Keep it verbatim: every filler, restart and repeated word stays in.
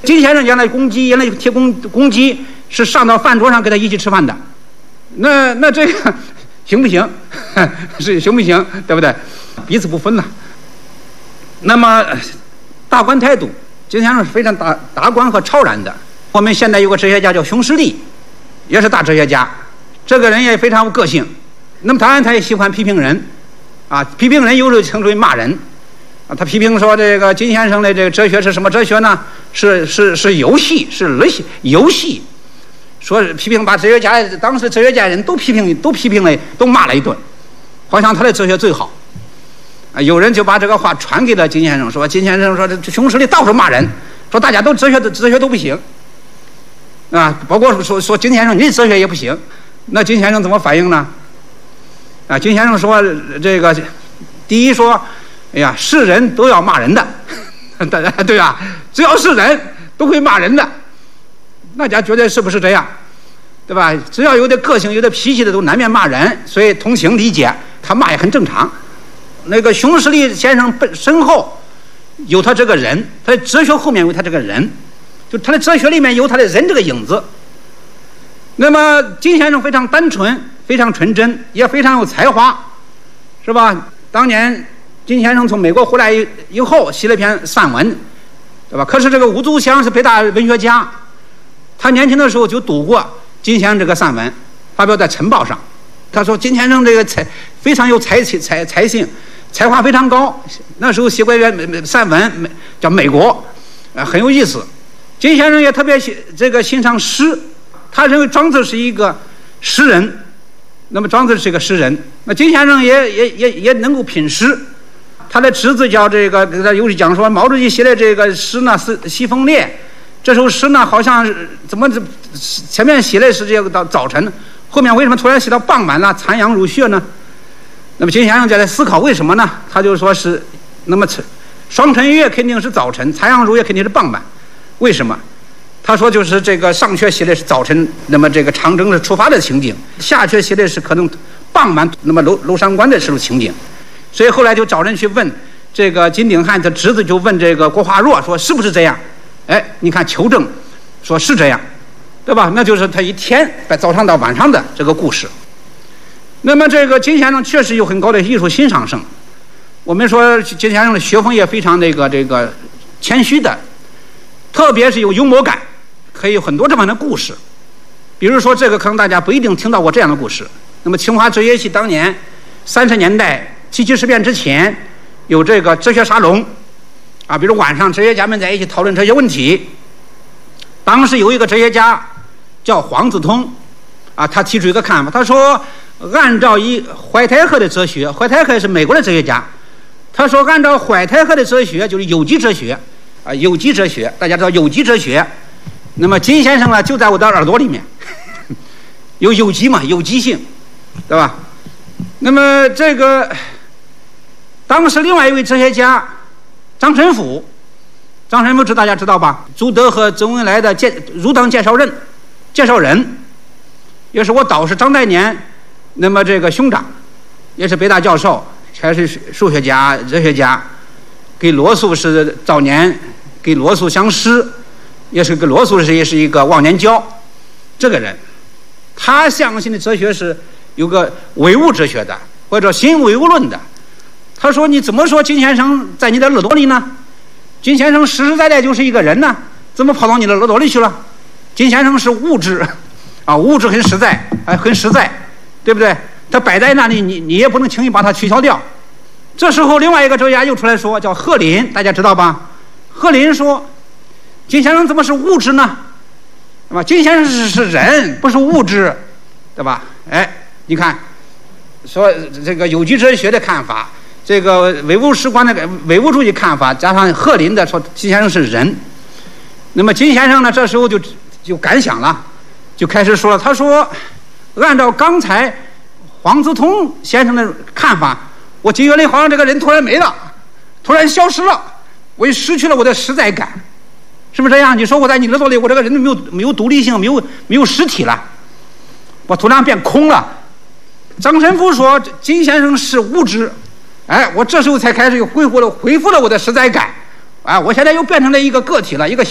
金先生原来公鸡，原来提供公鸡是上到饭桌上跟他一起吃饭的，那那这个行不行？是行不行？对不对？彼此不分了。那么大观态度，金先生是非常达达观和超然的。我们现在有个哲学家叫熊十力，也是大哲学家，这个人也非常有个性。那么当然他也喜欢批评人，啊，批评人有时候称之为骂人，啊，他批评说这个金先生的这个哲学是什么哲学呢？是是是游戏，是乐戏游戏。说批评把哲学家当时哲学家人都批评都批评了都骂了一顿，好像他的哲学最好。啊，有人就把这个话传给了金先生，说金先生说这熊十力到处骂人，说大家都哲学的哲学都不行，啊，包括说说金先生你的哲学也不行。那金先生怎么反应呢？啊，金先生说这个第一说，哎呀，是人都要骂人的，对吧？只要是人都会骂人的。大家觉得是不是这样？对吧？只要有点个性、有点脾气的，都难免骂人，所以同情理解，他骂也很正常。那个熊十力先生身后有他这个人，他的哲学后面有他这个人，就他的哲学里面有他的人这个影子。那么金先生非常单纯，非常纯真，也非常有才华，是吧？当年金先生从美国回来以后，写了一篇散文，对吧？可是这个吴祖祥是北大文学家。他年轻的时候就读过金先生这个散文，发表在《晨报》上。他说金先生这个才非常有才气、才才性，才华非常高。那时候写过一篇散文叫《美国》，呃，很有意思。金先生也特别这个欣赏诗，他认为庄子是一个诗人，那么庄子是一个诗人，那金先生也也也也能够品诗。他的侄子叫这个，他有讲说毛主席写的这个诗呢是西风烈。这首诗呢，好像怎么前面写的是这个到早晨，后面为什么突然写到傍晚了？残阳如血呢？那么金先生就在思考为什么呢？他就说是，那么双辰月肯定是早晨，残阳如月肯定是傍晚，为什么？他说就是这个上阙写的是早晨，那么这个长征是出发的情景；下阙写的是可能傍晚，那么娄娄山关的时候情景。所以后来就找人去问这个金鼎汉的侄子，就问这个郭化若说是不是这样？哎，你看求证，说是这样，对吧？那就是他一天在早上到晚上的这个故事。那么这个金先生确实有很高的艺术欣赏性。我们说金先生的学风也非常那个这个谦虚的，特别是有幽默感，可以有很多这样的故事。比如说这个可能大家不一定听到过这样的故事。那么清华哲学系当年三十年代七七事变之前有这个哲学沙龙。啊，比如晚上哲学家们在一起讨论哲学问题。当时有一个哲学家叫黄子通，啊，他提出一个看法，他说，按照以怀太赫的哲学，怀太赫是美国的哲学家，他说按照怀太赫的哲学就是有机哲学，啊，有机哲学，大家知道有机哲学，那么金先生呢就在我的耳朵里面，有有机嘛，有机性，对吧？那么这个当时另外一位哲学家。张申府，张申府知大家知道吧？朱德和周恩来的介入党介绍人，介绍人，也是我导师张岱年，那么这个兄长，也是北大教授，还是数学家、哲学家，跟罗素是早年跟罗素相识，也是跟罗素是也是一个忘年交。这个人，他相信的哲学是有个唯物哲学的，或者新唯物论的。他说你怎么说金先生在你的耳朵里呢？金先生实实在在就是一个人呢，怎么跑到你的耳朵里去了？金先生是物质啊，物质很实在，哎，很实在，对不对？他摆在那里，你你也不能轻易把它取消掉。这时候另外一个哲学家又出来说，叫贺林，大家知道吧？贺林说金先生怎么是物质呢？对吧？金先生是是人，不是物质，对吧？哎，你看说这个有机哲学的看法，这个唯物史观的唯物主义看法，加上贺林的说金先生是人，那么金先生呢，这时候就就感想了，就开始说了，他说，按照刚才黄子通先生的看法，我觉得好像这个人突然没了，突然消失了，我也失去了我的实在感，是不是这样？你说我在你耳朵里，我这个人没有没有独立性，没有没有实体了，我突然变空了。张申府说金先生是物质，哎，我这时候才开始又恢复了恢复了我的实在感，哎，我现在又变成了一个个体了，一个